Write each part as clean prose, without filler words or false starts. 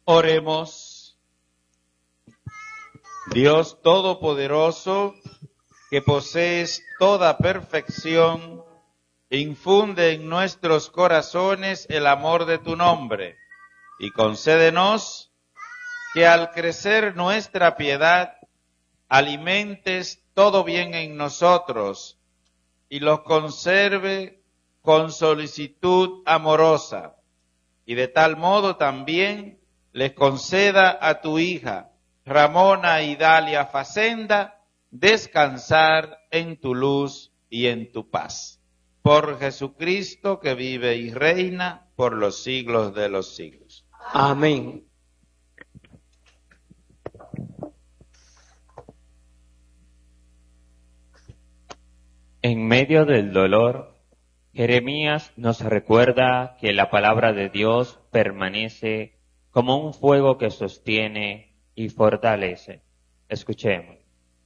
Oremos. Dios Todopoderoso, que posees toda perfección, infunde en nuestros corazones el amor de tu nombre y concédenos que al crecer nuestra piedad alimentes todo bien en nosotros y los conserve con solicitud amorosa, y de tal modo también les conceda a tu hija Ramona Idalia Facenda descansar en tu luz y en tu paz. Por Jesucristo, que vive y reina por los siglos de los siglos. Amén. En medio del dolor, Jeremías nos recuerda que la palabra de Dios permanece como un fuego que sostiene y fortalece. Escuchemos.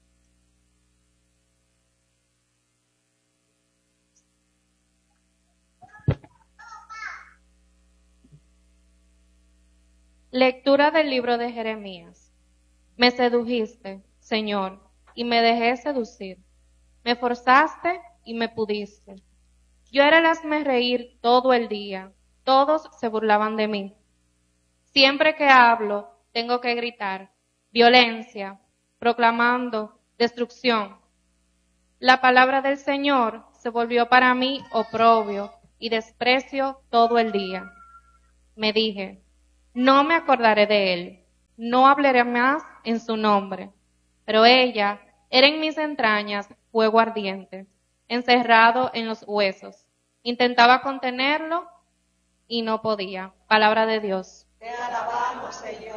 Lectura del libro de Jeremías. Me sedujiste, Señor, y me dejé seducir. Me forzaste y me pudiste. Yo era el hazme reír todo el día. Todos se burlaban de mí. Siempre que hablo, tengo que gritar violencia, proclamando destrucción. La palabra del Señor se volvió para mí oprobio y desprecio todo el día. Me dije, no me acordaré de él, no hablaré más en su nombre. Pero ella era en mis entrañas fuego ardiente, encerrado en los huesos. Intentaba contenerlo y no podía. Palabra de Dios. Te alabamos, Señor.